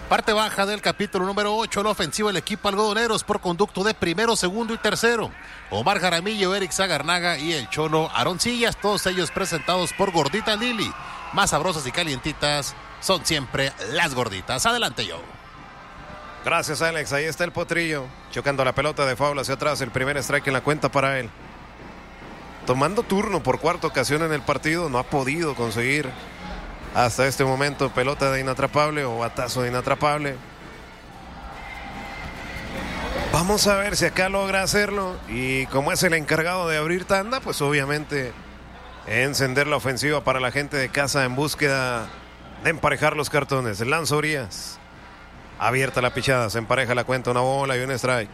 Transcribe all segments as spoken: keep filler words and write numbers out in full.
Parte baja del capítulo número ocho, la ofensiva del equipo algodoneros por conducto de primero, segundo y tercero. Omar Jaramillo, Eric Zagarnaga y el Cholo Aroncillas, todos ellos presentados por Gordita Lili. Más sabrosas y calientitas son siempre las gorditas. Adelante, Joe. Gracias, Alex. Ahí está el Potrillo, chocando la pelota de foul hacia atrás. El primer strike en la cuenta para él. Tomando turno por cuarta ocasión en el partido, no ha podido conseguir hasta este momento pelota de inatrapable o batazo de inatrapable. Vamos a ver si acá logra hacerlo. Y como es el encargado de abrir tanda, pues obviamente encender la ofensiva para la gente de casa en búsqueda de emparejar los cartones. Lanza Urias. Abierta la pichada, se empareja la cuenta, una bola y un strike.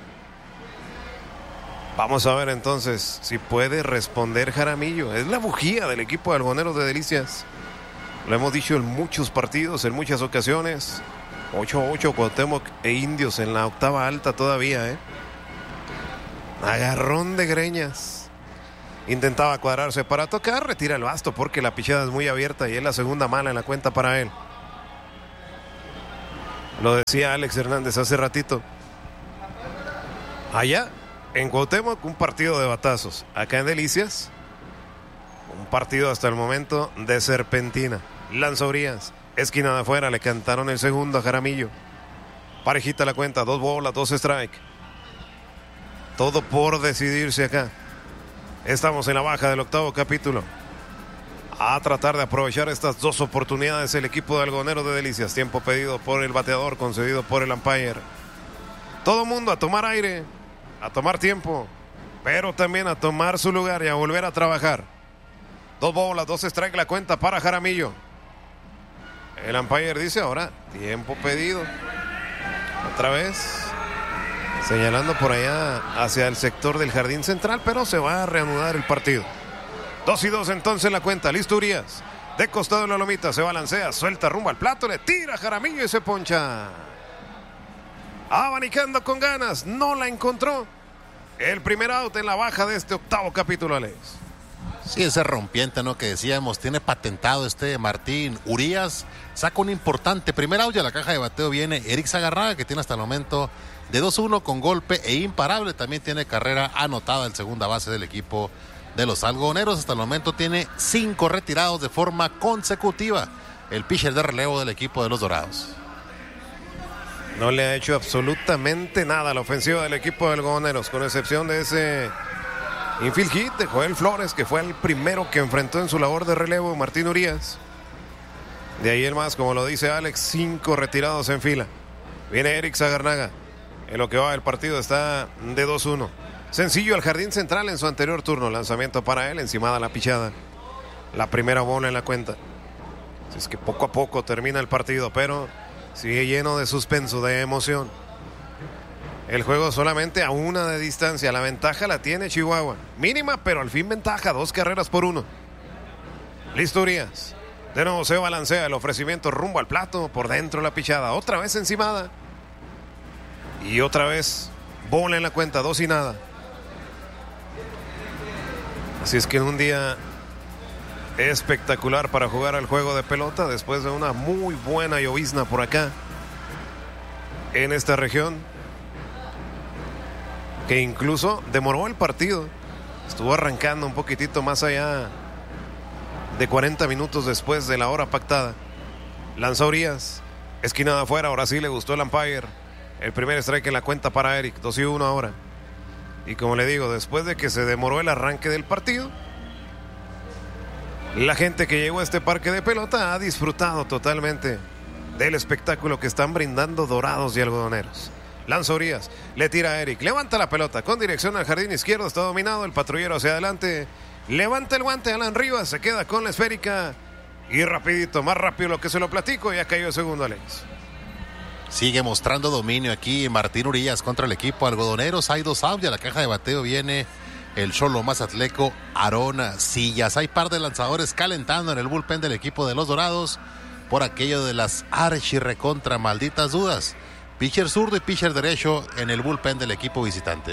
Vamos a ver entonces si puede responder Jaramillo. Es la bujía del equipo de algodoneros de Delicias. Lo hemos dicho en muchos partidos, en muchas ocasiones. ocho a ocho Cuauhtémoc e Indios en la octava alta todavía, ¿eh? Agarrón de greñas. Intentaba cuadrarse para tocar, retira el basto porque la pichada es muy abierta y es la segunda mala en la cuenta para él. Lo decía Alex Hernández hace ratito. Allá en Cuauhtémoc un partido de batazos. Acá en Delicias un partido hasta el momento de serpentina. Lanza Urias, esquina de afuera, le cantaron el segundo a Jaramillo. Parejita la cuenta, dos bolas, dos strike. Todo por decidirse acá. Estamos en la baja del octavo capítulo. A tratar de aprovechar estas dos oportunidades el equipo de algodoneros de Delicias. Tiempo pedido por el bateador, concedido por el umpire. Todo mundo a tomar aire, a tomar tiempo, pero también a tomar su lugar y a volver a trabajar. Dos bolas, dos strikes la cuenta para Jaramillo. El umpire dice ahora tiempo pedido. Otra vez señalando por allá hacia el sector del jardín central, pero se va a reanudar el partido. Dos y dos entonces la cuenta. Listo Urias. De costado de la lomita se balancea, suelta rumbo al plato, le tira a Jaramillo y se poncha. Abanicando con ganas, no la encontró. El primer out en la baja de este octavo capítulo, Alex. Sí, ese rompiente, ¿no? Que decíamos, tiene patentado este Martín Urias. Saca un importante primer out y a la caja de bateo viene Eric Zagarnaga, que tiene hasta el momento de dos uno con golpe e imparable. También tiene carrera anotada el segunda base del equipo de los algodoneros. Hasta el momento tiene cinco retirados de forma consecutiva. El pitcher de relevo del equipo de los Dorados. No le ha hecho absolutamente nada a la ofensiva del equipo de algodoneros, con excepción de ese infield hit de Joel Flores, que fue el primero que enfrentó en su labor de relevo Martín Urias. De ahí el más, como lo dice Alex, cinco retirados en fila. Viene Eric Zagarnaga. En lo que va el partido está de dos uno. Sencillo al jardín central en su anterior turno. Lanzamiento para él, encimada la pichada. La primera bola en la cuenta. Así es que poco a poco termina el partido, pero sigue lleno de suspenso, de emoción. El juego solamente a una de distancia. La ventaja la tiene Chihuahua. Mínima, pero al fin ventaja. Dos carreras por uno. Listo Urias. De nuevo se balancea el ofrecimiento rumbo al plato. Por dentro la pichada. Otra vez encimada. Y otra vez bola en la cuenta. Dos y nada. Así es que en un día espectacular para jugar al juego de pelota. Después de una muy buena llovizna por acá. En esta región. Que incluso demoró el partido. Estuvo arrancando un poquitito más allá de cuarenta minutos después de la hora pactada. Lanza Urias. Esquina de afuera. Ahora sí le gustó el umpire. El primer strike en la cuenta para Eric. dos y uno ahora. Y como le digo, después de que se demoró el arranque del partido, la gente que llegó a este parque de pelota ha disfrutado totalmente del espectáculo que están brindando Dorados y algodoneros. Lanza Urias, le tira a Eric, levanta la pelota con dirección al jardín izquierdo, está dominado, el patrullero hacia adelante, levanta el guante, Alan Rivas se queda con la esférica y rapidito, más rápido lo que se lo platico, ya cayó el segundo, Alex. Sigue mostrando dominio aquí Martín Urias contra el equipo algodoneros. Hay dos outs y a la caja de bateo viene el Cholo Mazatleco Arona Sillas. Hay par de lanzadores calentando en el bullpen del equipo de los Dorados por aquello de las archi recontra malditas dudas. Pitcher zurdo y pitcher derecho en el bullpen del equipo visitante.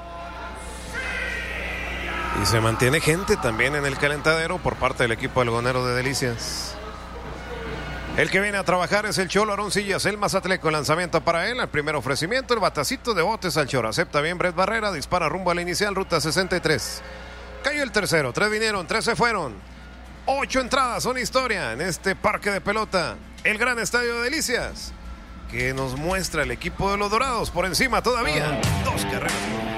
Y se mantiene gente también en el calentadero por parte del equipo algonero de Delicias. El que viene a trabajar es el Cholo Aroncillas, el Mazatleco. Lanzamiento para él. El primer ofrecimiento, el batacito de botes al Cholo. Acepta bien Brett Barrera, dispara rumbo a la inicial, ruta sesenta y tres. Cayó el tercero, tres vinieron, tres se fueron. Ocho entradas son historia en este parque de pelota. El gran estadio de Delicias, que nos muestra el equipo de los Dorados por encima todavía. Dos carreras.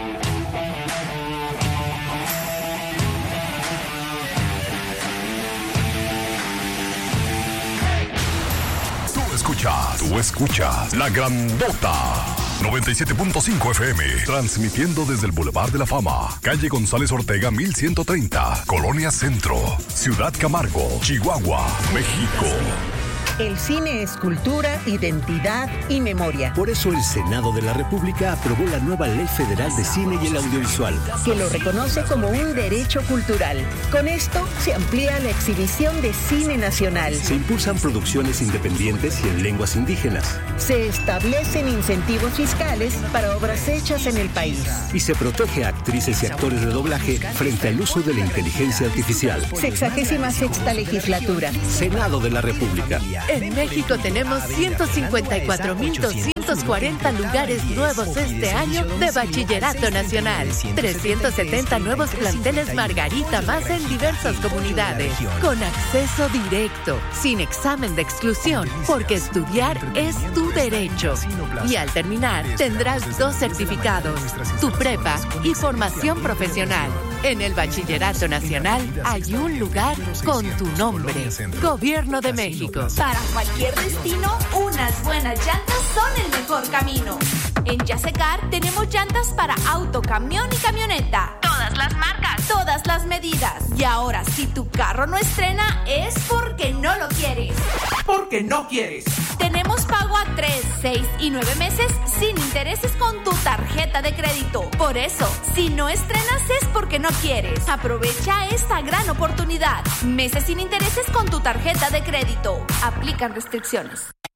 Escuchas, tú escuchas La Grandota noventa y siete punto cinco F M, transmitiendo desde el Boulevard de la Fama, calle González Ortega mil ciento treinta, Colonia Centro, Ciudad Camargo, Chihuahua, México. El cine es cultura, identidad y memoria. Por eso el Senado de la República aprobó la nueva Ley Federal de Cine y el Audiovisual, que lo reconoce como un derecho cultural. Con esto se amplía la exhibición de cine nacional. Se impulsan producciones independientes y en lenguas indígenas. Se establecen incentivos fiscales para obras hechas en el país. Y se protege a actrices y actores de doblaje frente al uso de la inteligencia artificial. Sexagésima sexta legislatura. Senado de la República. En México tenemos ciento cincuenta y cuatro mil doscientos cuarenta lugares nuevos este año de Bachillerato Nacional. trescientos setenta nuevos planteles Margarita más en diversas comunidades. Con acceso directo, sin examen de exclusión, porque estudiar es tu derecho. Y al terminar, tendrás dos certificados, tu prepa y formación profesional. En el Bachillerato Nacional hay un lugar con tu nombre. Gobierno de México. Para cualquier destino, unas buenas llantas son el mejor camino. En Yasecar tenemos llantas para auto, camión y camioneta. Todas las marcas, todas las medidas. Y ahora, si tu carro no estrena, es porque no lo quieres. Porque no quieres. Tenemos pago a tres, seis y nueve meses sin intereses con tu tarjeta de crédito. Por eso, si no estrenas es porque no quieres. Aprovecha esta gran oportunidad. Meses sin intereses con tu tarjeta de crédito. Aplican restricciones.